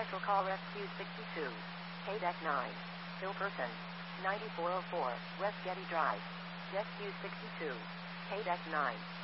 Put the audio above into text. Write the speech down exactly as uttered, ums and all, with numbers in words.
Special Call Rescue sixty-two. K-Deck nine. Hill Person. ninety-four oh four, West Getty Drive. Rescue sixty-two. K-Deck nine.